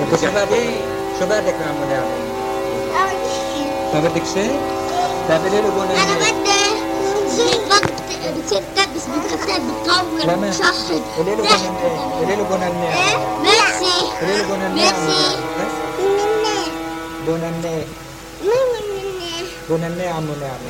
انت شو بدك نعمل نعمل؟ ما بدك شيء؟ طيب قولي له بون انا بدي ستة بس بتغسل بتطول شهر. قولي له بون النعم. ميرسي. قولي له بون النعم. بون النعم. بون النعم ونعمة.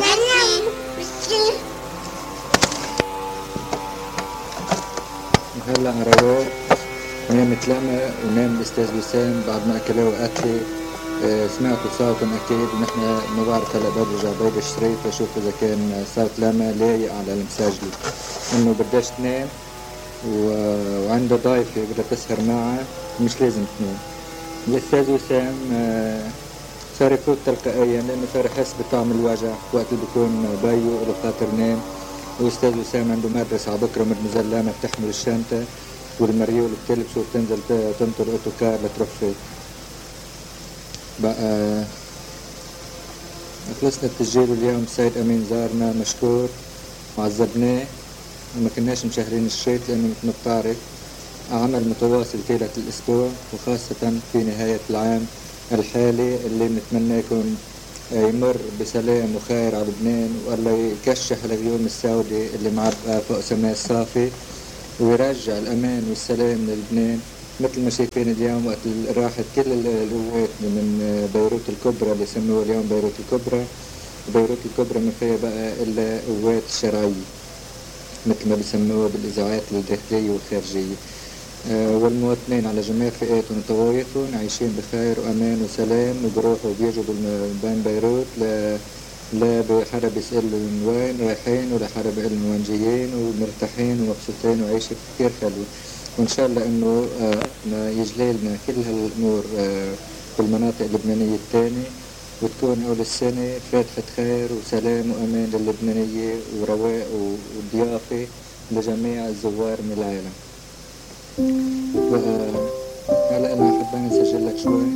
هلا عروات نامت لما ونام الاستاذ وسام بعد ما اكلوا واكلي. سمعتوا صوتهم اكيد ونحن ما بعرف هلا برجع بيض شريط لاشوف اذا كان صوت لما لايق على المساجله انه بدهاش تنام وعنده ضيفه بدها تسهر معها مش لازم تنام. الاستاذ وسام صار يفوت تلقائيا لانه صار يحس بطعم الوجع وقت اللي بيكون بيو له خاطر نام. واستاذ وسام عنده مدرسه على بكره مدمزل لما بتحمل الشنطه والمريول بتلبسه وبتنزل تنطر اوتوكار لتروح فيه. بقى خلصنا التسجيل اليوم. السيد امين زارنا مشكور وعذبناه وما كناش مشهرين الشريط لانه مثل ما بتعرف عمل متواصل طيلة الاسبوع وخاصة في نهاية العام الحالي اللي بنتمنى يكون يمر بسلام وخير على لبنان والله يكشح الغيوم السوداء اللي معبقة فوق سماء الصافي ويرجع الأمان والسلام للبنان مثل ما شايفين اليوم وقت راحت كل القوات من بيروت الكبرى اللي سموها اليوم بيروت الكبرى. بيروت الكبرى ما فيها بقى إلا قوات الشرعية مثل ما بيسموها بالإذاعات الداخلية والخارجية. والمواطنين على جميع فئاتهم وطوائفهم عايشين بخير وأمان وسلام وبروحوا وبيجوا بين بيروت لا حدا بيسألهم وين رايحين ولا حدا بيقول لهم وين جايين ومرتاحين ومبسوطين وعيشة كثير حلوة. وإن شاء الله إنه يجلي لنا كل هالأمور بالمناطق اللبنانية الثانية وتكون أول السنة فاتحة خير وسلام وأمان للبنانية ورواق وضيافة لجميع الزوار من العالم. هلا أنا حابين نسجل لك شوي.